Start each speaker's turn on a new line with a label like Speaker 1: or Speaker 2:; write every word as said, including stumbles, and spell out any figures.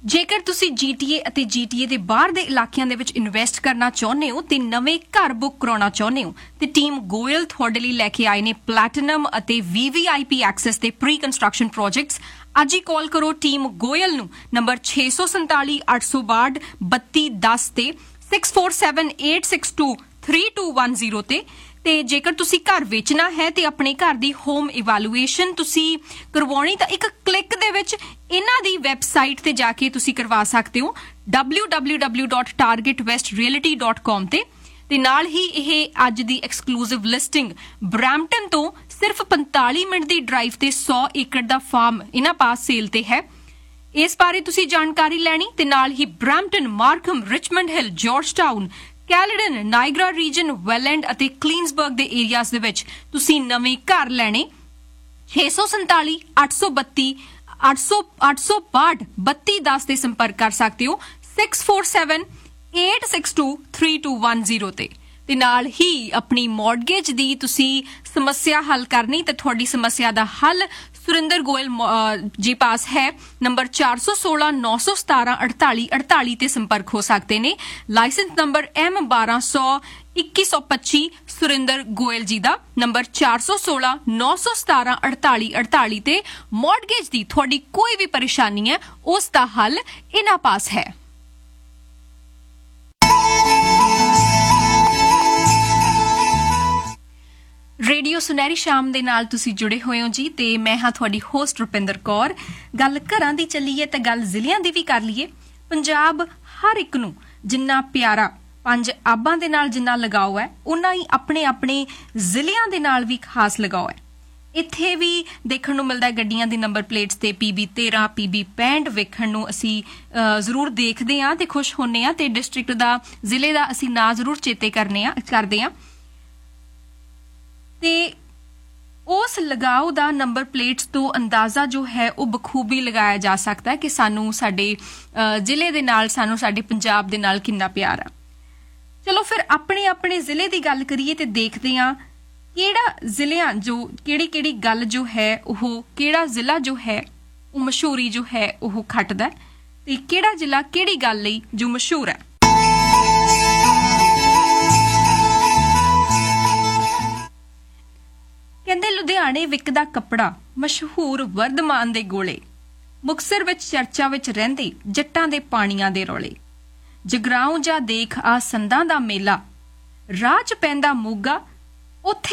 Speaker 1: ਜੇਕਰ ਤੁਸੀਂ ਜੀਟੀਏ ਅਤੇ ਜੀਟੀਏ ਦੇ ਬਾਹਰ ਦੇ ਇਲਾਕਿਆਂ ਦੇ ਵਿੱਚ ਇਨਵੈਸਟ ਕਰਨਾ ਚਾਹੁੰਦੇ ਹੋ ਤੇ ਨਵੇਂ ਘਰ ਬੁੱਕ ਕਰਾਉਣਾ ਚਾਹੁੰਦੇ ਹੋ ਤੇ ਟੀਮ ਗੋਇਲ ਤੁਹਾਡੇ ਲਈ ਲੈ ਕੇ ਆਏ ਨੇ ਪਲੈਟੀਨਮ ਅਤੇ ਵੀਵੀਆਈਪੀ ਐਕਸੈਸ ਦੇ ਪ੍ਰੀ ਕੰਸਟਰਕਸ਼ਨ ਪ੍ਰੋਜੈਕਟਸ। ਅੱਜ ਹੀ ਕਾਲ ਕਰੋ ਟੀਮ ਗੋਇਲ ਨੂੰ ਨੰਬਰ ਛੇ ਸੌ ਸੰਤਾਲੀ ਅੱਠ ਸੌ ਬਾਹਠ ਬੱਤੀ ਦਸ ਤੇ six four seven eight six two three two one zero ਤੇ ਤੇ ਜੇਕਰ ਤੁਸੀਂ ਘਰ ਵੇਚਣਾ ਹੈ ਤੇ ਆਪਣੇ ਘਰ ਦੀ ਹੋਮ ਇਵੈਲੂਏਸ਼ਨ ਤੁਸੀਂ ਕਰਵਾਉਣੀ ਤਾਂ ਇੱਕ ਕਲਿੱਕ ਦੇ ਵਿੱਚ ਇਹਨਾਂ ਦੀ ਵੈਬਸਾਈਟ ਤੇ ਜਾ ਕੇ ਤੁਸੀਂ ਕਰਵਾ ਸਕਦੇ ਹੋ W W W dot target West realty dot com ਤੇ ਤੇ ਨਾਲ ਹੀ ਇਹ ਅੱਜ ਦੀ ਐਕਸਕਲੂਸਿਵ ਲਿਸਟਿੰਗ ਬਰੈਂਪਟਨ ਤੋਂ ਸਿਰਫ ਪੰਤਾਲੀ ਮਿੰਟ ਦੀ ਡਰਾਈਵ ਤੇ ਸੌ ਏਕੜ ਦਾ ਫਾਰਮ ਇਹਨਾਂ ਪਾਸ ਸੇਲ ਤੇ ਹੈ। ਇਸ ਬਾਰੇ ਤੁਸੀਂ ਜਾਣਕਾਰੀ ਲੈਣੀ ਤੇ ਨਾਲ ਹੀ ਬਰੈਂਪਟਨ, ਮਾਰਕਮ, ਰਿਚਮੰਡ ਹਿੱਲ, ਜਾਰਜਟਾਊਨ, ਕੈਲਡਨ, ਨਾਇਗਰਾ ਰੀਜਨ, ਵੈਲੈਂਡ ਅਤੇ ਕਲੀਨਸਬਰਗ ਦੇ ਏਰੀਆਜ਼ ਦੇ ਵਿੱਚ ਤੁਸੀਂ ਨਵੇਂ ਘਰ ਲੈਣੇ ਛੇ ਸੌ ਸੰਤਾਲੀ ਅੱਠ ਸੌ ਬੱਤੀ ਅੱਠ ਸੌ ਅੱਠ ਸੌ ਬਾਹਠ ਬੱਤੀ ਦਸ ਤੇ ਸੰਪਰਕ ਕਰ ਸਕਦੇ ਹੋ six four seven eight six two three two one zero ਤੇ ਤੇ ਨਾਲ ਹੀ ਆਪਣੀ ਮੌਰਗੇਜ ਦੀ ਤੁਸੀਂ ਸਮੱਸਿਆ ਹੱਲ ਕਰਨੀ ਤੇ ਤੁਹਾਡੀ ਸਮੱਸਿਆ ਦਾ ਹੱਲ ਸੁਰਿੰਦਰ ਗੋਇਲ ਜੀ ਪਾਸ ਹੈ ਨੰਬਰ ਚਾਰ ਸੌ ਸੋਲਾਂ ਨੌ ਸੌ ਸਤਾਰਾਂ ਅੜਤਾਲੀ ਅੜਤਾਲੀ ਤੇ ਸੰਪਰਕ ਹੋ ਸਕਦੇ ਨੇ। ਲਾਇਸੈਂਸ ਨੰਬਰ ਐਮ ਬਾਰਾਂ ਸੌ ਇੱਕੀ ਸੌ ਪੱਚੀ ਸੁਰਿੰਦਰ ਗੋਇਲ ਜੀ ਦਾ ਨੰਬਰ ਚਾਰ ਸੌ ਸੋਲਾਂ ਨੌ ਸੌ ਸਤਾਰਾਂ ਅੜਤਾਲੀ ਅੜਤਾਲੀ ਤੇ ਮੌਰਗੇਜ ਦੀ ਤੁਹਾਡੀ ਕੋਈ ਵੀ ਪਰੇਸ਼ਾਨੀ ਹੈ ਉਸ ਦਾ ਹੱਲ ਇਹਨਾਂ ਪਾਸ ਹੈ। ਰੇਡੀਓ ਸੁਨਹਿਰੀ ਸ਼ਾਮ ਦੇ ਨਾਲ ਤੁਸੀਂ ਜੁੜੇ ਹੋਏ ਹੋ ਜੀ ਤੇ ਮੈਂ ਹਾਂ ਤੁਹਾਡੀ ਹੋਸਟ ਰੁਪਿੰਦਰ ਕੌਰ। ਗੱਲ ਘਰਾਂ ਦੀ ਚੱਲੀਏ ਤੇ ਗੱਲ ਜ਼ਿਲ੍ਹਿਆਂ ਦੀ ਵੀ ਕਰ ਲਈਏ। ਪੰਜਾਬ ਹਰ ਇੱਕ ਨੂੰ ਜਿੰਨਾ ਪਿਆਰਾ ਪੰਜ ਆਬਾਂ ਦੇ ਨਾਲ ਜਿੰਨਾ ਲਗਾਓ ਹੈ ਉਨਾ ਹੀ ਆਪਣੇ ਆਪਣੇ ਜ਼ਿਲ੍ਹਿਆਂ ਦੇ ਨਾਲ ਵੀ ਖਾਸ ਲਗਾਓ ਹੈ। ਇੱਥੇ ਵੀ ਦੇਖਣ ਨੂੰ ਮਿਲਦਾ ਗੱਡੀਆਂ ਦੀ ਨੰਬਰ ਪਲੇਟਸ ਤੇ ਪੀਬੀ ਤੇਰਾਂ ਪੀਬੀ ਪੈਂਹਠ ਵੇਖਣ ਨੂੰ ਅਸੀਂ ਜ਼ਰੂਰ ਦੇਖਦੇ ਹਾਂ ਤੇ ਖੁਸ਼ ਹੁੰਨੇ ਹਾਂ ਤੇ ਡਿਸਟ੍ਰਿਕਟ ਦਾ ਜ਼ਿਲ੍ਹੇ ਦਾ ਅਸੀਂ ਨਾਂ ਜ਼ਰੂਰ ਚੇਤੇ ਕਰਨੇ ਆ ਕਰਦੇ ਹਾਂ ਤੇ ਉਸ ਲਗਾਓ ਦਾ ਨੰਬਰ ਪਲੇਟਸ ਤੋਂ ਅੰਦਾਜ਼ਾ ਜੋ ਹੈ ਉਹ ਬਖੂਬੀ ਲਗਾਇਆ ਜਾ ਸਕਦਾ ਹੈ ਕਿ ਸਾਨੂੰ ਸਾਡੇ ਜ਼ਿਲ੍ਹੇ ਦੇ ਨਾਲ ਸਾਨੂੰ ਸਾਡੇ ਪੰਜਾਬ ਦੇ ਨਾਲ ਕਿੰਨਾ ਪਿਆਰ ਆ। ਚਲੋ ਫਿਰ ਆਪਣੇ ਆਪਣੇ ਜ਼ਿਲ੍ਹੇ ਦੀ ਗੱਲ ਕਰੀਏ ਤੇ ਦੇਖਦੇ ਹਾਂ ਕਿਹੜਾ ਜ਼ਿਲ੍ਹਿਆਂ ਜੋ ਕਿਹੜੀ ਕਿਹੜੀ ਗੱਲ ਜੋ ਹੈ ਉਹ ਕਿਹੜਾ ਜ਼ਿਲ੍ਹਾ ਜੋ ਹੈ ਉਹ ਮਸ਼ਹੂਰੀ ਜੋ ਹੈ ਉਹ ਖੱਟਦਾ ਤੇ ਕਿਹੜਾ ਜ਼ਿਲ੍ਹਾ ਕਿਹੜੀ ਗੱਲ ਲਈ ਜੋ ਮਸ਼ਹੂਰ ਹੈ। ਕਹਿੰਦੇ ਲੁਧਿਆਣੇ ਵਿਕਦਾ ਕੱਪੜਾ ਮਸ਼ਹੂਰ ਵਰਧਮਾਨ ਦੇ ਗੋਲੇ ਮੁਕਤਸਰ ਵਿੱਚ ਚਰਚਾ ਵਿੱਚ ਰਹਿੰਦੇ ਜੱਟਾਂ ਦੇ ਪਾਣੀਆਂ ਦੇ ਰੌਲੇ ਜਗਰਾਉਂ ਜਾਂ ਦੇਖ ਆ ਸੰਦਾਂ ਦਾ ਮੇਲਾ ਰਾਹ 'ਚ ਪੈਂਦਾ ਮੋਗਾ ਉੱਥੇ